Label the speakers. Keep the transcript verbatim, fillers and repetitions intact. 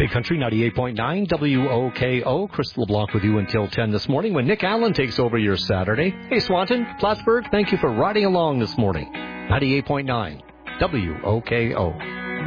Speaker 1: Big Country ninety-eight point nine W O K O. Chris LeBlanc with you until ten this morning when Nick Allen takes over your Saturday. Hey, Swanton, Plattsburgh, thank you for riding along this morning. ninety-eight point nine W O K O.